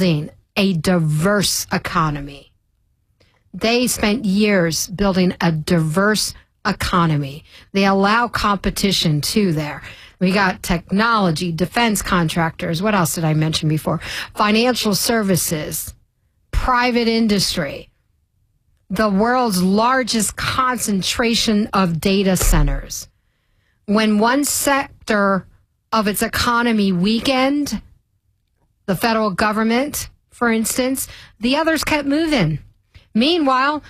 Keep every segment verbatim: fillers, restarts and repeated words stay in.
building a diverse economy. They spent years building a diverse economy. They allow competition too there. We got technology, defense contractors. What else did I mention before? Financial services, private industry, the world's largest concentration of data centers. When one sector of its economy weakened, the federal government, for instance, the others kept moving. Meanwhile,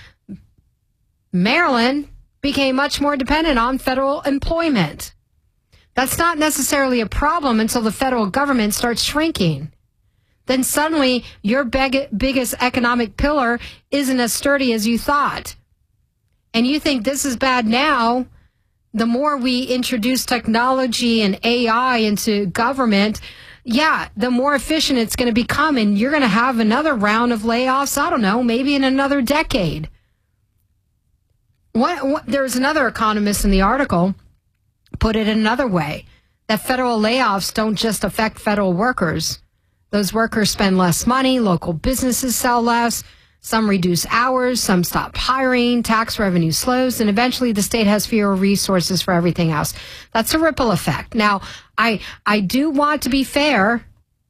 Maryland became much more dependent on federal employment. That's not necessarily a problem until the federal government starts shrinking. Then suddenly your big, biggest economic pillar isn't as sturdy as you thought. And you think this is bad now. The more we introduce technology and A I into government, yeah, the more efficient it's going to become. And you're going to have another round of layoffs, I don't know, maybe in another decade. What, what, there's another economist in the article put it another way, that federal layoffs don't just affect federal workers. Those workers spend less money, local businesses sell less, some reduce hours, some stop hiring, tax revenue slows, and eventually the state has fewer resources for everything else. That's a ripple effect. Now, I I do want to be fair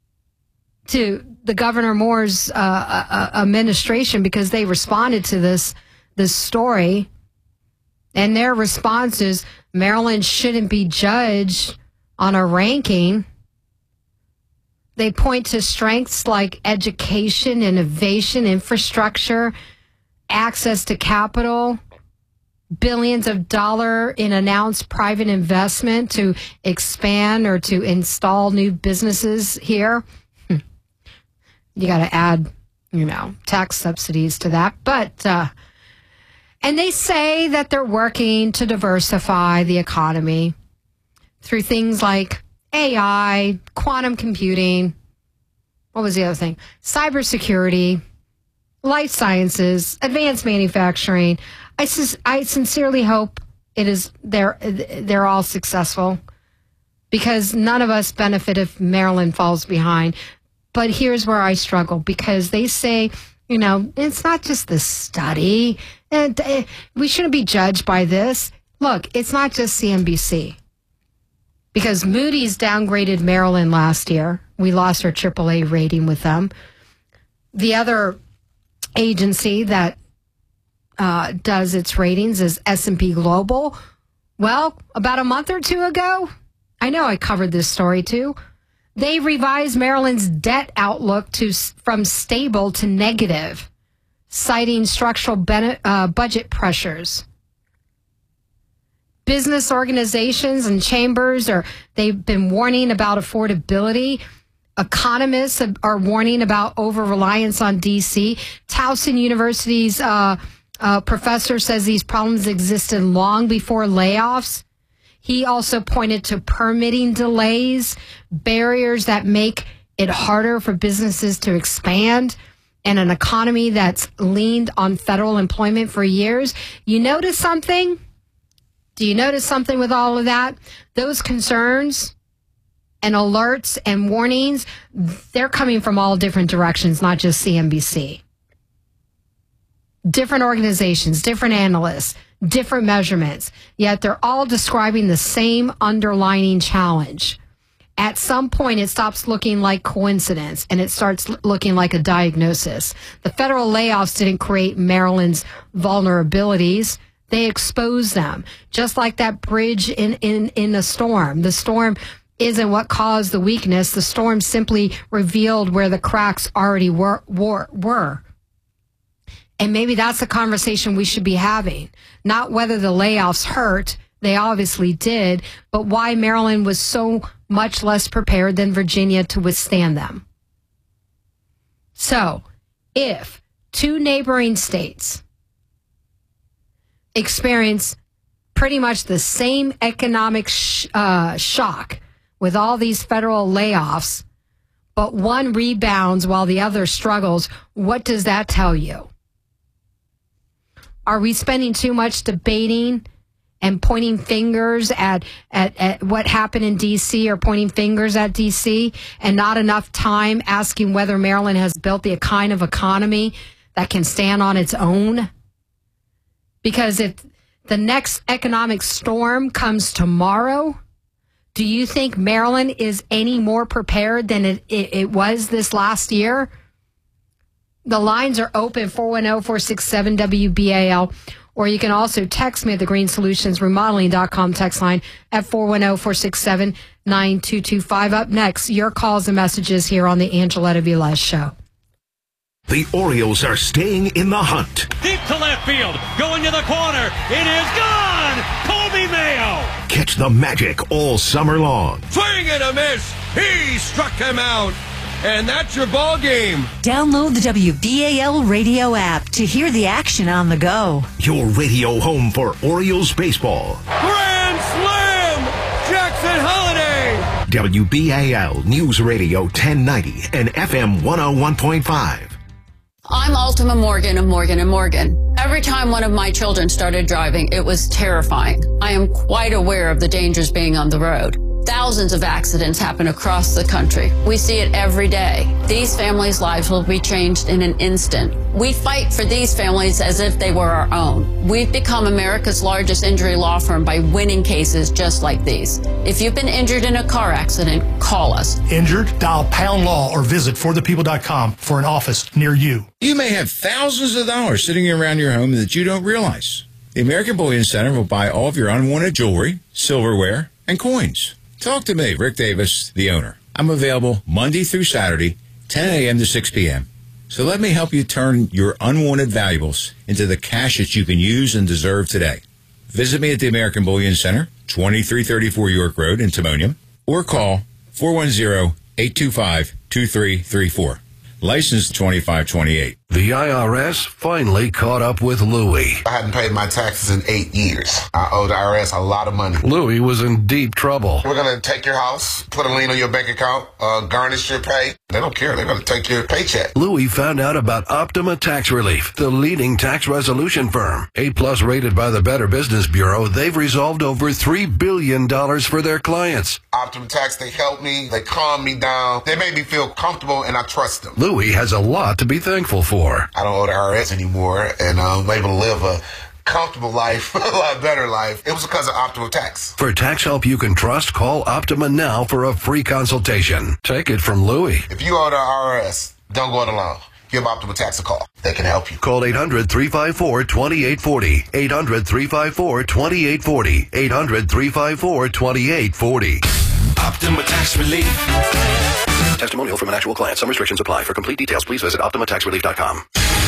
to the Governor Moore's uh, uh, administration, because they responded to this this story, and their response is Maryland shouldn't be judged on a ranking. They point to strengths like education, innovation, infrastructure, access to capital, billions of dollars in announced private investment to expand or to install new businesses here. You got to add, you know, tax subsidies to that. But, uh, and they say that they're working to diversify the economy through things like A I, quantum computing, what was the other thing? Cybersecurity, life sciences, advanced manufacturing. I, I sincerely hope it is they're they're all successful, because none of us benefit if Maryland falls behind. But here's where I struggle, because they say, you know, it's not just the study, and uh, we shouldn't be judged by this. Look, it's not just C N B C. Because Moody's downgraded Maryland last year. We lost our triple A rating with them. The other agency that uh, does its ratings is S and P Global. Well, about a month or two ago, I know I covered this story too, they revised Maryland's debt outlook to from stable to negative, citing structural ben- uh, budget pressures. Business organizations and chambers are, they've been warning about affordability. Economists are warning about over-reliance on D C. Towson University's uh, uh, professor says these problems existed long before layoffs. He also pointed to permitting delays, barriers that make it harder for businesses to expand, and an economy that's leaned on federal employment for years. You notice something? Do you notice something with all of that? Those concerns and alerts and warnings, they're coming from all different directions, not just C N B C. Different organizations, different analysts, different measurements, yet they're all describing the same underlying challenge. At some point, it stops looking like coincidence and it starts looking like a diagnosis. The federal layoffs didn't create Maryland's vulnerabilities. They expose them, just like that bridge in, in, in a storm. The storm isn't what caused the weakness. The storm simply revealed where the cracks already were. were, were. And maybe that's the conversation we should be having. Not whether the layoffs hurt, they obviously did, but why Maryland was so much less prepared than Virginia to withstand them. So, if two neighboring states experience pretty much the same economic sh- uh, shock with all these federal layoffs, but one rebounds while the other struggles, what does that tell you? Are we spending too much debating and pointing fingers at, at, at what happened in D C or pointing fingers at D C and not enough time asking whether Maryland has built the kind of economy that can stand on its own? Because if the next economic storm comes tomorrow, do you think Maryland is any more prepared than it, it, it was this last year? The lines are open, four one zero, four six seven, W B A L. Or you can also text me at the green solutions remodeling dot com text line at four one zero, four six seven, nine two two five. Up next, your calls and messages here on the Angeletta Velez Show. The Orioles are staying in the hunt. Deep to left field, going to the corner. It is gone! Kobe Mayo! Catch the magic all summer long. Swing and a miss! He struck him out! And that's your ball game. Download the W B A L radio app to hear the action on the go. Your radio home for Orioles baseball. Grand Slam! Jackson Holiday! W B A L News Radio ten ninety and F M one oh one point five. I'm Ultima Morgan of Morgan and Morgan. Every time one of my children started driving, it was terrifying. I am quite aware of the dangers being on the road. Thousands of accidents happen across the country. We see it every day. These families' lives will be changed in an instant. We fight for these families as if they were our own. We've become America's largest injury law firm by winning cases just like these. If you've been injured in a car accident, call us. Injured? Dial pound law or visit for the people dot com for an office near you. You may have thousands of dollars sitting around your home that you don't realize. The American Bullion Center will buy all of your unwanted jewelry, silverware, and coins. Talk to me, Rick Davis, the owner. I'm available Monday through Saturday, ten a.m. to six p.m. So let me help you turn your unwanted valuables into the cash that you can use and deserve today. Visit me at the American Bullion Center, twenty-three thirty-four York Road in Timonium, or call four one zero, eight two five, two three three four. License twenty-five twenty-eight. The I R S finally caught up with Louie. I hadn't paid my taxes in eight years. I owe the I R S a lot of money. Louie was in deep trouble. We're going to take your house, put a lien on your bank account, uh, garnish your pay. They don't care. They're going to take your paycheck. Louie found out about Optima Tax Relief, the leading tax resolution firm. A-plus rated by the Better Business Bureau, they've resolved over three billion dollars for their clients. Optima Tax, they help me. They calm me down. They make me feel comfortable, and I trust them. Louie has a lot to be thankful for. I don't owe the I R S anymore, and I'm able to live a comfortable life, a lot better life. It was because of Optima Tax. For tax help you can trust, call Optima now for a free consultation. Take it from Louie. If you owe the I R S, don't go it alone. Give Optima Tax a call. They can help you. Call eight hundred, three five four, two eight four zero. eight hundred, three five four, two eight four zero. eight hundred, three five four, two eight four zero. Optima Tax Relief. Testimonial from an actual client. Some restrictions apply. For complete details, please visit optima tax relief dot com.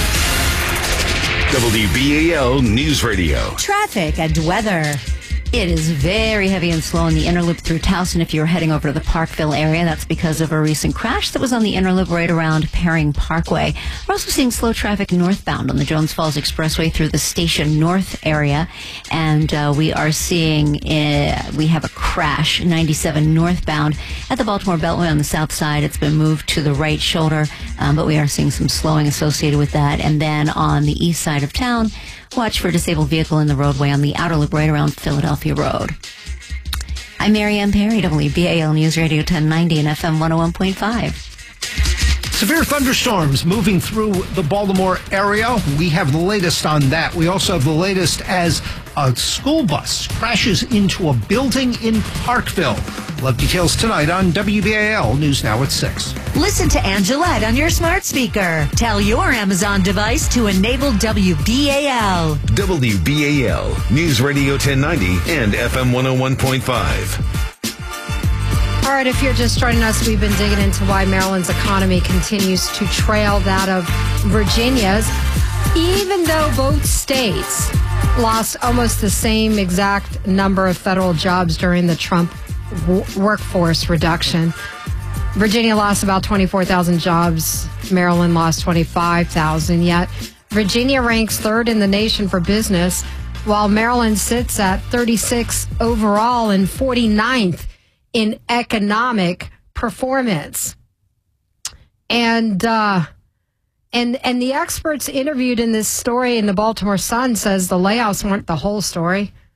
W B A L News Radio. Traffic and weather. It is very heavy and slow in the inner loop through Towson. If you're heading over to the Parkville area, that's because of a recent crash that was on the inner loop right around Perring Parkway. We're also seeing slow traffic northbound on the Jones Falls Expressway through the Station North area. And uh, we are seeing, uh, we have a crash, ninety-seven northbound at the Baltimore Beltway on the south side. It's been moved to the right shoulder, um, but we are seeing some slowing associated with that. And then on the east side of town, watch for a disabled vehicle in the roadway on the outer loop right around Philadelphia Road. I'm Mary Ann Perry, W B A L News Radio ten ninety and F M one oh one point five. Severe thunderstorms moving through the Baltimore area. We have the latest on that. We also have the latest as a school bus crashes into a building in Parkville. We'll have details tonight on W B A L News Now at six. Listen to Angelette on your smart speaker. Tell your Amazon device to enable W B A L. W B A L News Radio ten ninety and F M one oh one point five. All right, if you're just joining us, we've been digging into why Maryland's economy continues to trail that of Virginia's, even though both states lost almost the same exact number of federal jobs during the Trump w- workforce reduction. Virginia lost about twenty-four thousand jobs. Maryland lost twenty-five thousand. Yet Virginia ranks third in the nation for business, while Maryland sits at thirty-six overall and forty-ninth in economic performance. And uh, and and the experts interviewed in this story in the Baltimore Sun says the layoffs weren't the whole story.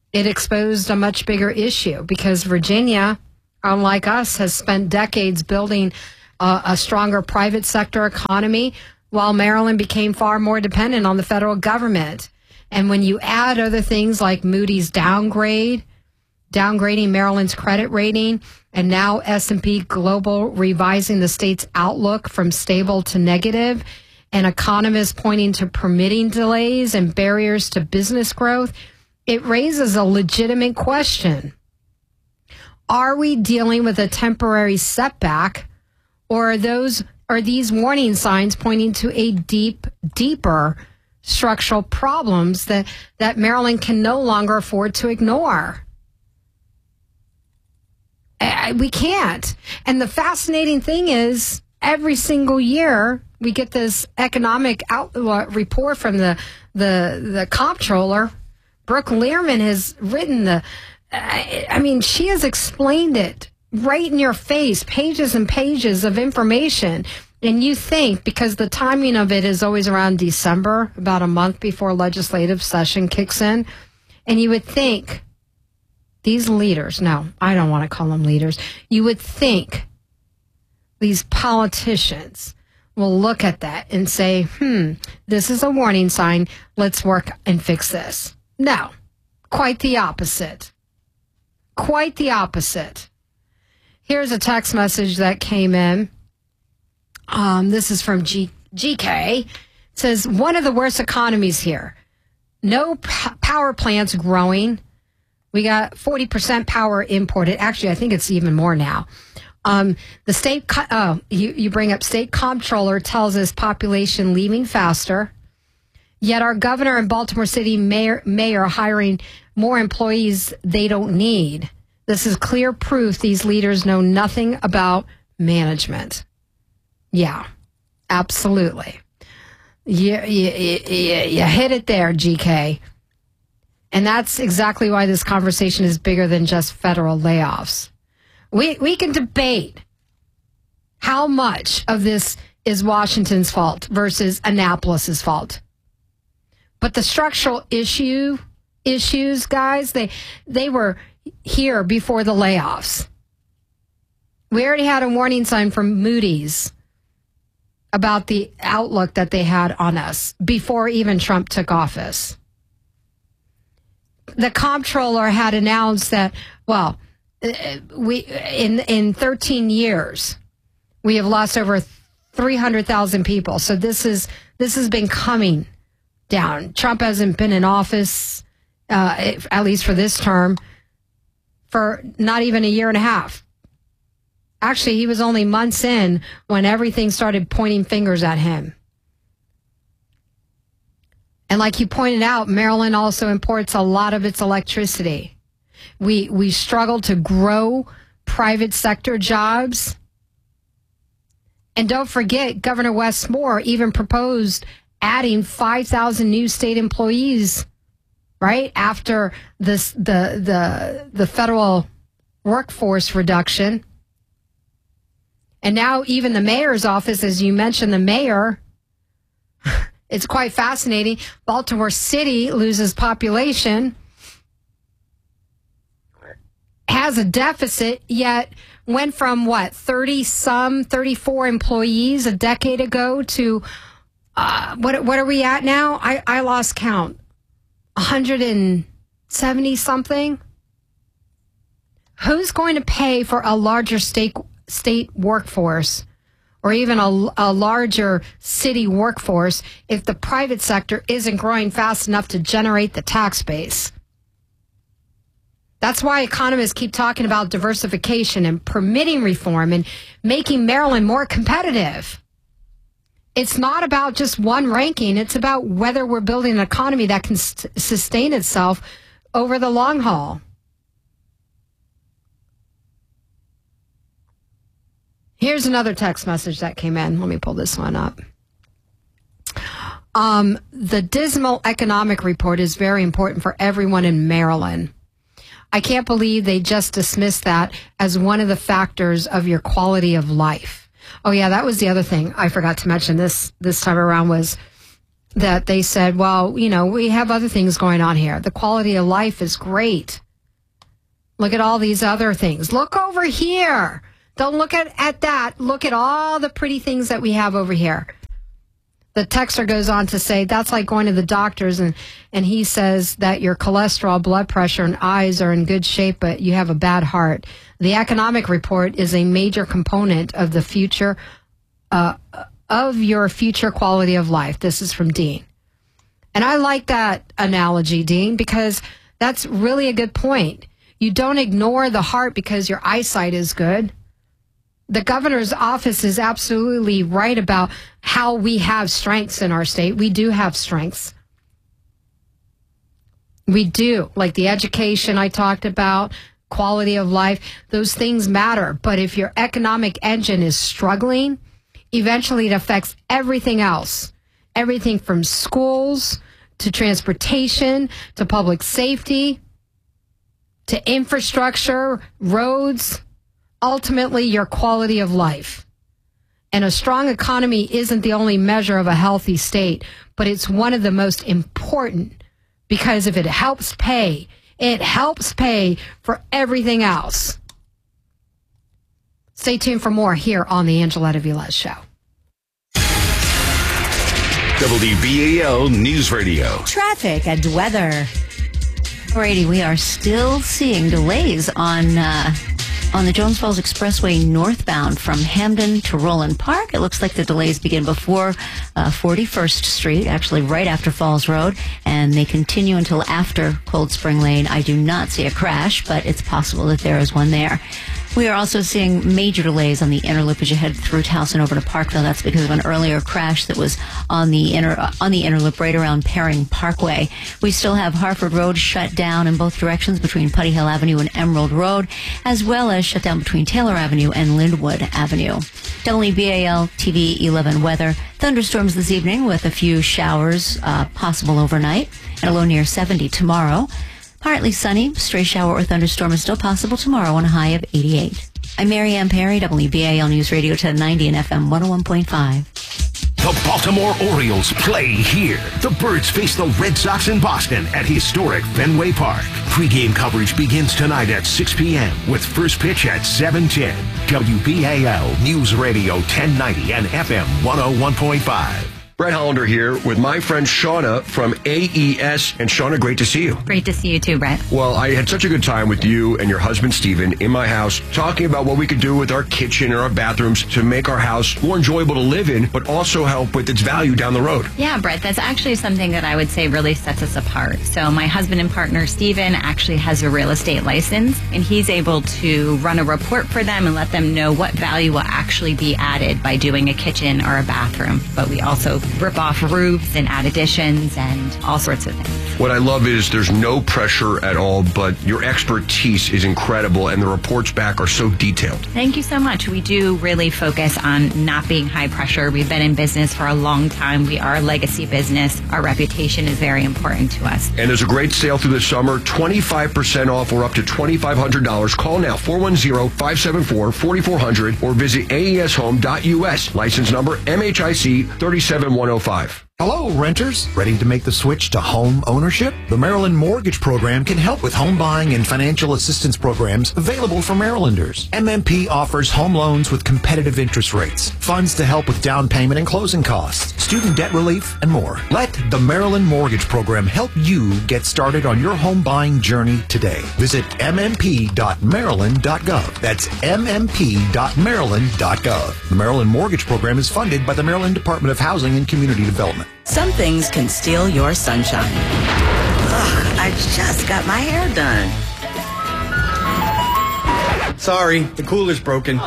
it exposed a much bigger issue because Virginia, unlike us, has spent decades building a, a stronger private sector economy, while Maryland became far more dependent on the federal government. And when you add other things like Moody's downgrade, downgrading Maryland's credit rating, and now S and P Global revising the state's outlook from stable to negative, and economists pointing to permitting delays and barriers to business growth, it raises a legitimate question. Are we dealing with a temporary setback, or are those are these warning signs pointing to a deep, deeper structural problems that, that Maryland can no longer afford to ignore? I, we can't. And the fascinating thing is, every single year we get this economic out, uh, report from the the the comptroller. Brooke Learman has written the. I, I mean, she has explained it right in your face, pages and pages of information. And you think, because the timing of it is always around December, about a month before legislative session kicks in, and you would think these leaders, no, I don't want to call them leaders, you would think these politicians will look at that and say, hmm, this is a warning sign, let's work and fix this. No, quite the opposite. Quite the opposite. Here's a text message that came in. Um, this is from G- GK. It says, one of the worst economies here. No p- power plants growing. We got forty percent power imported. Actually, I think it's even more now. Um, the state, co- oh, you, you bring up state comptroller tells us population leaving faster. Yet our governor and Baltimore City mayor, mayor hiring more employees they don't need. This is clear proof these leaders know nothing about management. Yeah, absolutely. You, you, you, you hit it there, G K. And that's exactly why this conversation is bigger than just federal layoffs. We we can debate how much of this is Washington's fault versus Annapolis's fault. But the structural issue issues, guys, they they were here before the layoffs. We already had a warning sign from Moody's about the outlook that they had on us before even Trump took office. The comptroller had announced that, well, we in in thirteen years, we have lost over three hundred thousand people. So this is this has been coming down. Trump hasn't been in office, uh, at least for this term, for not even a year and a half. Actually, he was only months in when everything started pointing fingers at him. And like you pointed out, Maryland also imports a lot of its electricity. We we struggle to grow private sector jobs. And don't forget, Governor Wes Moore even proposed adding five thousand new state employees, right, after this the the the federal workforce reduction. And now even the mayor's office, as you mentioned, the mayor, it's quite fascinating. Baltimore City loses population, has a deficit, yet went from, what, thirty-some, thirty-four employees a decade ago to, uh, what what are we at now? I, I lost count. one hundred seventy-something? Who's going to pay for a larger state state workforce or even a, a larger city workforce if the private sector isn't growing fast enough to generate the tax base? That's why economists keep talking about diversification and permitting reform and making Maryland more competitive. It's not about just one ranking. It's about whether we're building an economy that can st- sustain itself over the long haul. Here's another text message that came in. Let me pull this one up. Um, the dismal economic report is very important for everyone in Maryland. I can't believe they just dismissed that as one of the factors of your quality of life. Oh, yeah, that was the other thing I forgot to mention this this time around was that they said, well, you know, we have other things going on here. The quality of life is great. Look at all these other things. Look over here. Don't look at, at that. Look at all the pretty things that we have over here. The texter goes on to say, that's like going to the doctors and, and he says that your cholesterol, blood pressure, and eyes are in good shape, but you have a bad heart. The economic report is a major component of the future, uh, of your future quality of life. This is from Dean. And I like that analogy, Dean, because that's really a good point. You don't ignore the heart because your eyesight is good. The governor's office is absolutely right about how we have strengths in our state. We do have strengths. We do, like the education I talked about, quality of life, those things matter. But if your economic engine is struggling, eventually it affects everything else. Everything from schools to transportation to public safety to infrastructure, roads, ultimately your quality of life. And a strong economy isn't the only measure of a healthy state, but it's one of the most important, because if it helps pay, it helps pay for everything else. Stay tuned for more here on the Angeletta Velez Show. W B A L News Radio. Traffic and weather. Alrighty, we are still seeing delays on uh, on the Jones Falls Expressway northbound from Hamden to Roland Park. It looks like the delays begin before uh, forty-first Street, actually right after Falls Road, and they continue until after Cold Spring Lane. I do not see a crash, but it's possible that there is one there. We are also seeing major delays on the inner loop as you head through Towson over to Parkville. That's because of an earlier crash that was on the inner uh, on the inner loop right around Perring Parkway. We still have Harford Road shut down in both directions between Putty Hill Avenue and Emerald Road, as well as shut down between Taylor Avenue and Lindwood Avenue. W B A L T V eleven weather. Thunderstorms this evening with a few showers uh, possible overnight and a low near seventy tomorrow. Partly sunny, stray shower or thunderstorm is still possible tomorrow on a high of eighty-eight. I'm Mary Ann Perry, W B A L News Radio ten ninety and F M one oh one point five. The Baltimore Orioles play here. The Birds face the Red Sox in Boston at historic Fenway Park. Pre-game coverage begins tonight at six p.m. with first pitch at seven ten. W B A L News Radio ten ninety and F M one oh one point five. Brett Hollander here with my friend Shauna from A E S. And Shauna, great to see you. Great to see you too, Brett. Well, I had such a good time with you and your husband, Steven, in my house, talking about what we could do with our kitchen and our bathrooms to make our house more enjoyable to live in, but also help with its value down the road. Yeah, Brett, that's actually something that I would say really sets us apart. So my husband and partner, Steven, actually has a real estate license, and he's able to run a report for them and let them know what value will actually be added by doing a kitchen or a bathroom. But we also rip off roofs and add additions and all sorts of things. What I love is there's no pressure at all, but your expertise is incredible, and the reports back are so detailed. Thank you so much. We do really focus on not being high pressure. We've been in business for a long time. We are a legacy business. Our reputation is very important to us. And there's a great sale through the summer, twenty-five percent off or up to twenty-five hundred dollars. Call now, four one zero, five seven four, four four zero zero, or visit A E S home dot U S. License number M H I C three seven one zero five. Hello, renters. Ready to make the switch to home ownership? The Maryland Mortgage Program can help with home buying and financial assistance programs available for Marylanders. M M P offers home loans with competitive interest rates, funds to help with down payment and closing costs, student debt relief, and more. Let the Maryland Mortgage Program help you get started on your home buying journey today. Visit m m p dot maryland dot gov. That's m m p dot maryland dot gov. The Maryland Mortgage Program is funded by the Maryland Department of Housing and Community Development. Some things can steal your sunshine. Ugh, I just got my hair done. Sorry, the cooler's broken.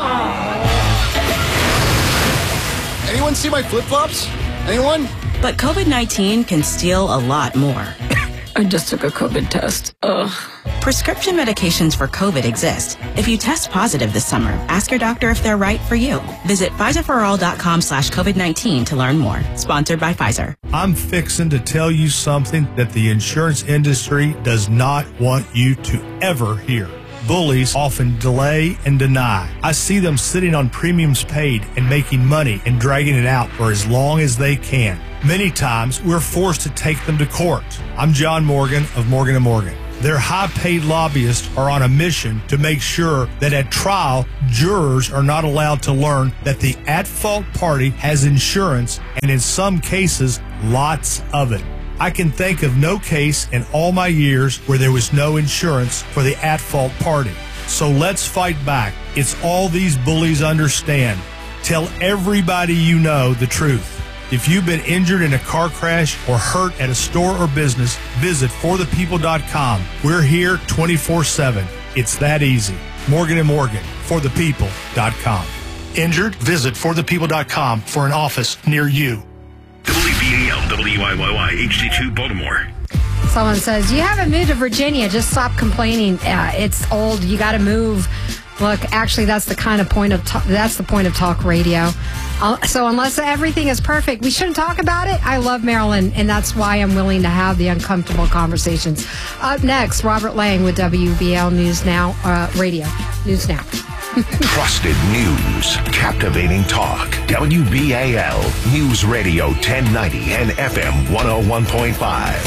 Anyone see my flip-flops? Anyone? But COVID nineteen can steal a lot more. I just took a COVID test. Ugh. Prescription medications for COVID exist. If you test positive this summer, ask your doctor if they're right for you. Visit Pfizer for all dot com slash COVID nineteen to learn more. Sponsored by Pfizer. I'm fixing to tell you something that the insurance industry does not want you to ever hear. Bullies often delay and deny. I see them sitting on premiums paid and making money and dragging it out for as long as they can. Many times, we're forced to take them to court. I'm John Morgan of Morgan and Morgan. Their high-paid lobbyists are on a mission to make sure that at trial, jurors are not allowed to learn that the at-fault party has insurance, and in some cases, lots of it. I can think of no case in all my years where there was no insurance for the at-fault party. So let's fight back. It's all these bullies understand. Tell everybody you know the truth. If you've been injured in a car crash or hurt at a store or business, visit for the people dot com. We're here twenty-four seven. It's that easy. Morgan and Morgan, for the people dot com. Injured? Visit for the people dot com for an office near you. W B A L W I Y Y H D two Baltimore. Someone says, you haven't moved to Virginia. Just stop complaining. Uh, it's old. You got to move. Look, actually, that's the kind of point of ta- that's the point of talk radio. Uh, so unless everything is perfect, we shouldn't talk about it. I love Maryland, and that's why I'm willing to have the uncomfortable conversations. Up next, Robert Lang with W B L News Now, uh, Radio News Now. Trusted news, captivating talk. W B A L News Radio ten ninety and F M one oh one point five.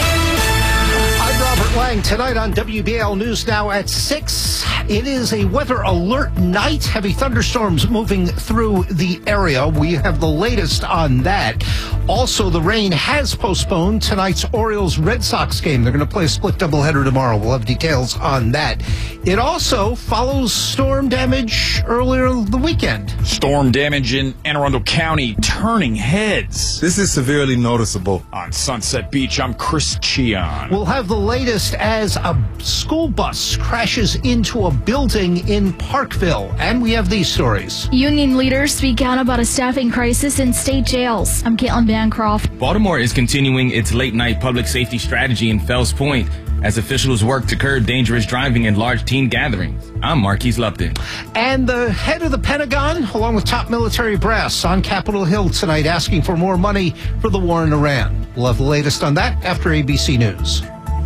Robert Lang tonight on W B L News Now at six. It is a weather alert night. Heavy thunderstorms moving through the area. We have the latest on that. Also, the rain has postponed tonight's Orioles-Red Sox game. They're going to play a split doubleheader tomorrow. We'll have details on that. It also follows storm damage earlier the weekend. Storm damage in Anne Arundel County turning heads. This is severely noticeable. On Sunset Beach, I'm Chris Cheon. We'll have the latest as a school bus crashes into a building in Parkville. And we have these stories. Union leaders speak out about a staffing crisis in state jails. I'm Caitlin Bancroft. Baltimore is continuing its late-night public safety strategy in Fells Point as officials work to curb dangerous driving and large teen gatherings. I'm Marquise Lupton. And the head of the Pentagon, along with top military brass, on Capitol Hill tonight asking for more money for the war in Iran. We'll have the latest on that after A B C News.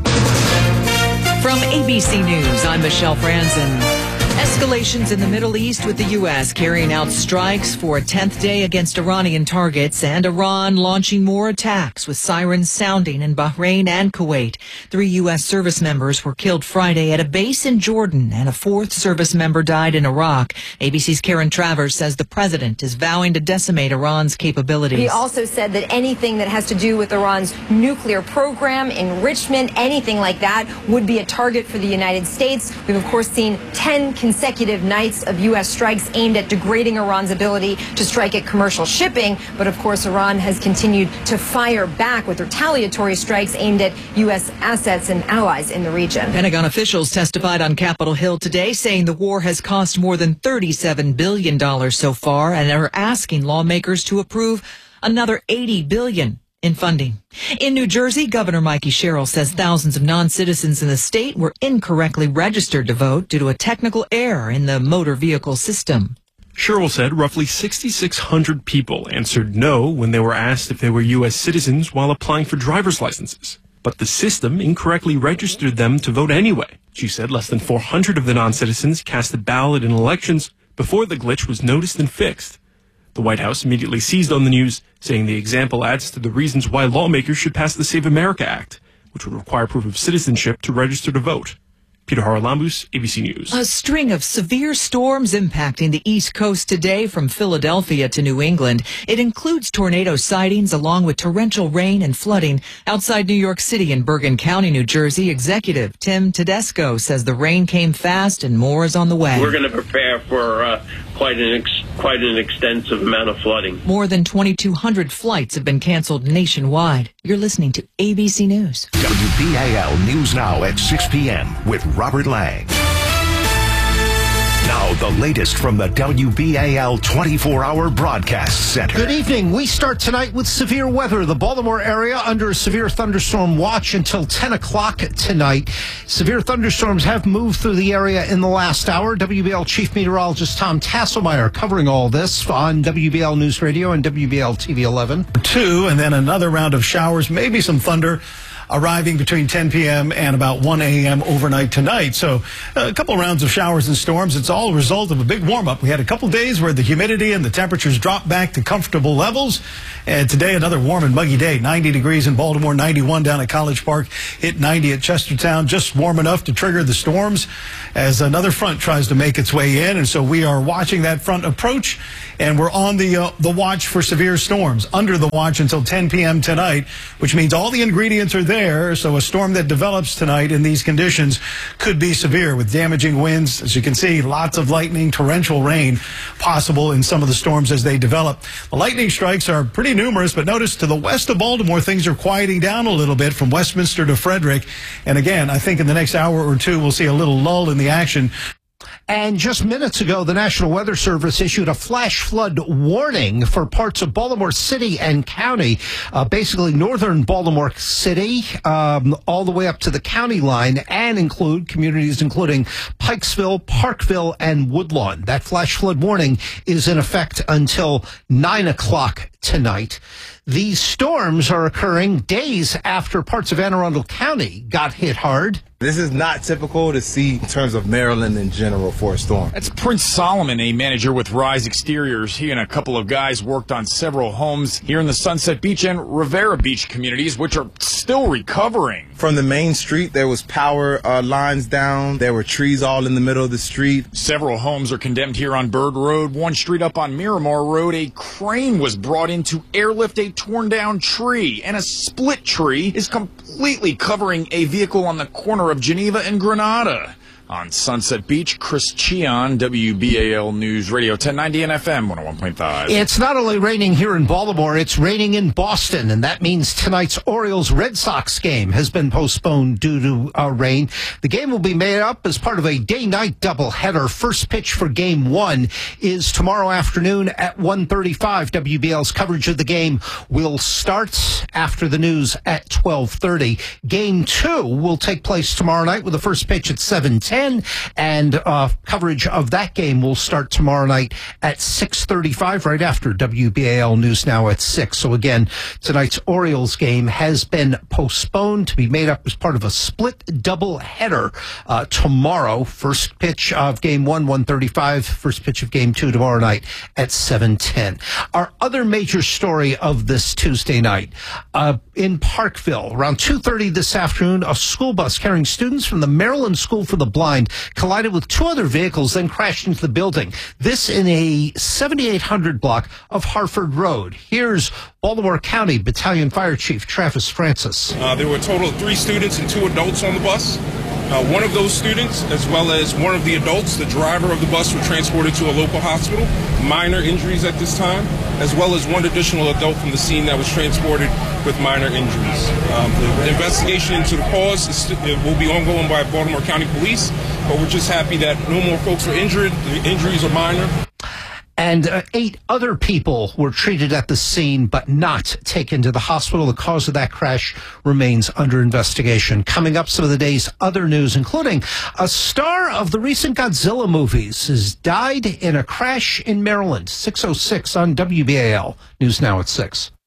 From A B C News, I'm Michelle Franzen. Escalations in the Middle East with the U S carrying out strikes for a tenth day against Iranian targets and Iran launching more attacks with sirens sounding in Bahrain and Kuwait. Three U S service members were killed Friday at a base in Jordan and a fourth service member died in Iraq. A B C's Karen Travers says the president is vowing to decimate Iran's capabilities. He also said that anything that has to do with Iran's nuclear program, enrichment, anything like that would be a target for the United States. We've, of course, seen ten consecutive nights of U S strikes aimed at degrading Iran's ability to strike at commercial shipping. But, of course, Iran has continued to fire back with retaliatory strikes aimed at U S assets and allies in the region. Pentagon officials testified on Capitol Hill today saying the war has cost more than thirty-seven billion dollars so far and are asking lawmakers to approve another eighty billion dollars in funding. In New Jersey, Governor Mikey Sherrill says thousands of non-citizens in the state were incorrectly registered to vote due to a technical error in the motor vehicle system. Sherrill said roughly six thousand six hundred people answered no when they were asked if they were U S citizens while applying for driver's licenses. But the system incorrectly registered them to vote anyway. She said less than four hundred of the non-citizens cast a ballot in elections before the glitch was noticed and fixed. The White House immediately seized on the news, saying the example adds to the reasons why lawmakers should pass the Save America Act, which would require proof of citizenship to register to vote. Peter Haralambous, A B C News. A string of severe storms impacting the East Coast today from Philadelphia to New England. It includes tornado sightings along with torrential rain and flooding. Outside New York City in Bergen County, New Jersey, Executive Tim Tedesco says the rain came fast and more is on the way. We're going to prepare for uh, quite an ex- quite an extensive amount of flooding. More than twenty-two hundred flights have been canceled nationwide. You're listening to A B C News. W B A L News Now at six p.m. with Robert Lang. Now, the latest from the W B A L twenty-four hour Broadcast Center. Good evening. We start tonight with severe weather. The Baltimore area under a severe thunderstorm watch until ten o'clock tonight. Severe thunderstorms have moved through the area in the last hour. W B L Chief Meteorologist Tom Tasselmeyer covering all this on W B L News Radio and W B L T V eleven. Two, and then another round of showers, maybe some thunder arriving between ten p.m. and about one a.m. overnight tonight. So uh, a couple rounds of showers and storms. It's all a result of a big warm-up. We had a couple days where the humidity and the temperatures dropped back to comfortable levels. And today, another warm and muggy day. ninety degrees in Baltimore, ninety-one down at College Park, hit ninety at Chestertown. Just warm enough to trigger the storms as another front tries to make its way in. And so we are watching that front approach, and we're on the uh, the watch for severe storms, under the watch until ten p.m. tonight, which means all the ingredients are there. So a storm that develops tonight in these conditions could be severe with damaging winds. As you can see, lots of lightning, torrential rain possible in some of the storms as they develop. The lightning strikes are pretty numerous, but notice to the west of Baltimore, things are quieting down a little bit from Westminster to Frederick. And again, I think in the next hour or two, we'll see a little lull in the action. And just minutes ago, the National Weather Service issued a flash flood warning for parts of Baltimore City and County, uh, basically northern Baltimore City, um, all the way up to the county line, and include communities including Pikesville, Parkville, and Woodlawn. That flash flood warning is in effect until nine o'clock tonight. These storms are occurring days after parts of Anne Arundel County got hit hard. This is not typical to see in terms of Maryland in general for a storm. That's Prince Solomon, a manager with Rise Exteriors. He and a couple of guys worked on several homes here in the Sunset Beach and Rivera Beach communities, which are still recovering. From the main street, there was power uh, lines down. There were trees all in the middle of the street. Several homes are condemned here on Bird Road. One street up on Miramar Road, a crane was brought in to airlift a torn down tree, and a split tree is completely covering a vehicle on the corner of Geneva and Granada. On Sunset Beach, Chris Cheon, W B A L News Radio ten ninety and F M one oh one point five. It's not only raining here in Baltimore, it's raining in Boston, and that means tonight's Orioles-Red Sox game has been postponed due to uh, rain. The game will be made up as part of a day-night doubleheader. First pitch for game one is tomorrow afternoon at one thirty-five. W B L's coverage of the game will start after the news at twelve thirty. Game two will take place tomorrow night with the first pitch at seven ten. And uh, coverage of that game will start tomorrow night at six thirty-five, right after W B A L News Now at six. So again, tonight's Orioles game has been postponed to be made up as part of a split double header uh, tomorrow. First pitch of game one, one thirty-five. First pitch of game two tomorrow night at seven ten. Our other major story of this Tuesday night, uh, in Parkville, around two thirty this afternoon, a school bus carrying students from the Maryland School for the Blind collided with two other vehicles, then crashed into the building. This in a seventy-eight hundred block of Harford Road. Here's Baltimore County Battalion Fire Chief Travis Francis. Uh, there were a total of three students and two adults on the bus. Uh, one of those students, as well as one of the adults, the driver of the bus, were transported to a local hospital. Minor injuries at this time, as well as one additional adult from the scene that was transported with minor injuries. Um, the, the investigation into the cause is, it will be ongoing by Baltimore County Police, but we're just happy that no more folks are injured. The injuries are minor. And uh, eight other people were treated at the scene but not taken to the hospital. The cause of that crash remains under investigation. Coming up, some of the day's other news, including a star of the recent Godzilla movies has died in a crash in Maryland. six oh six on W B A L. News Now at six.